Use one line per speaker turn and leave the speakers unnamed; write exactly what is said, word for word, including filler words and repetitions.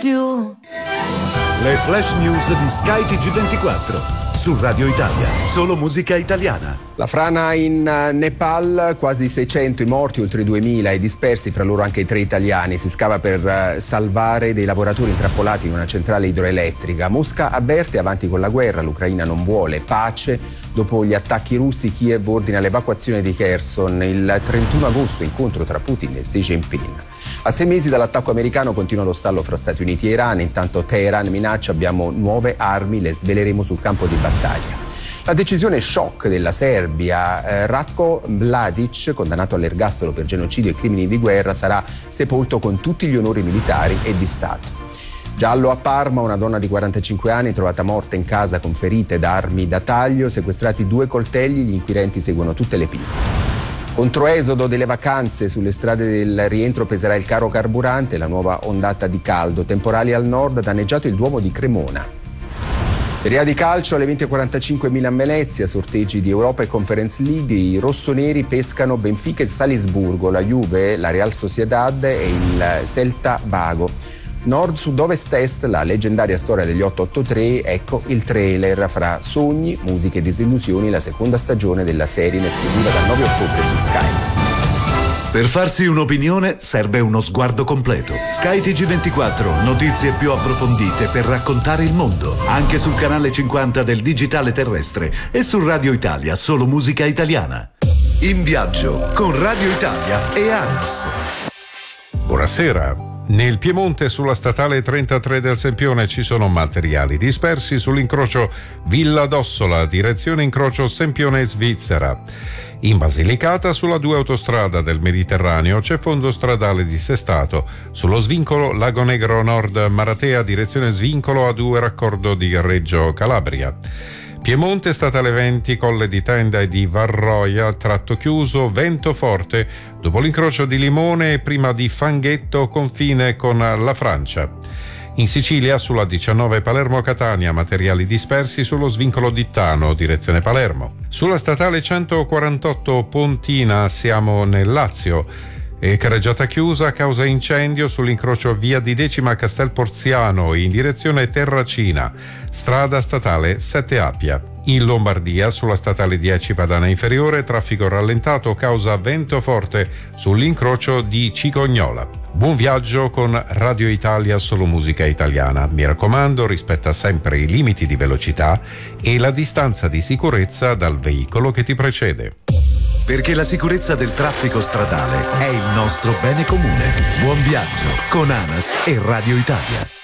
più.
Le flash news di Sky T G ventiquattro. Su Radio Italia, solo musica italiana.
La frana in Nepal, quasi seicento i morti, oltre duemila i dispersi, fra loro anche tre italiani. Si scava per salvare dei lavoratori intrappolati in una centrale idroelettrica. Mosca avverte: avanti con la guerra, l'Ucraina non vuole pace. Dopo gli attacchi russi, Kiev ordina l'evacuazione di Kherson. Il trentuno agosto, incontro tra Putin e Xi Jinping. A sei mesi dall'attacco americano continua lo stallo fra Stati Uniti e Iran. Intanto Teheran minaccia: abbiamo nuove armi, le sveleremo sul campo di battaglia. La decisione shock della Serbia, eh, Ratko Mladic, condannato all'ergastolo per genocidio e crimini di guerra, sarà sepolto con tutti gli onori militari e di Stato. Giallo a Parma, una donna di quarantacinque anni trovata morta in casa con ferite da armi da taglio, sequestrati due coltelli, gli inquirenti seguono tutte le piste. Controesodo delle vacanze, sulle strade del rientro peserà il caro carburante, la nuova ondata di caldo, temporali al nord, danneggiato il Duomo di Cremona. Serie A di calcio, alle venti e quarantacinque Milan Venezia, sorteggi di Europa e Conference League, i rossoneri pescano Benfica e Salisburgo, la Juve, la Real Sociedad e il Celta Vago. Nord, Sud, Ovest, Est, la leggendaria storia degli otto otto tre, ecco il trailer fra sogni, musiche e disillusioni, la seconda stagione della serie in esclusiva dal nove ottobre su Sky.
Per farsi un'opinione serve uno sguardo completo. Sky T G ventiquattro, notizie più approfondite per raccontare il mondo, anche sul canale cinquanta del digitale terrestre e su Radio Italia, solo musica italiana. In viaggio con Radio Italia e ANAS.
Buonasera. Nel Piemonte, sulla statale trentatré del Sempione, ci sono materiali dispersi sull'incrocio Villa d'Ossola, direzione incrocio Sempione-Svizzera. In Basilicata, sulla due autostrada del Mediterraneo, c'è fondo stradale dissestato. Sullo svincolo Lago Negro Nord Maratea, direzione svincolo A due raccordo di Reggio Calabria. Piemonte, statale venti, Colle di Tenda e di Varroia, tratto chiuso, vento forte, dopo l'incrocio di Limone e prima di Fanghetto, confine con la Francia. In Sicilia, sulla diciannove Palermo-Catania, materiali dispersi sullo svincolo di Tano, direzione Palermo. Sulla statale centoquarantotto Pontina, siamo nel Lazio. E carreggiata chiusa a causa incendio sull'incrocio via di Decima Castel Porziano in direzione Terracina, strada statale sette Appia. In Lombardia, sulla statale dieci Padana Inferiore, traffico rallentato causa vento forte sull'incrocio di Cicognola. Buon viaggio con Radio Italia, solo musica italiana. Mi raccomando, rispetta sempre i limiti di velocità e la distanza di sicurezza dal veicolo che ti precede.
Perché la sicurezza del traffico stradale è il nostro bene comune. Buon viaggio con ANAS e Radio Italia.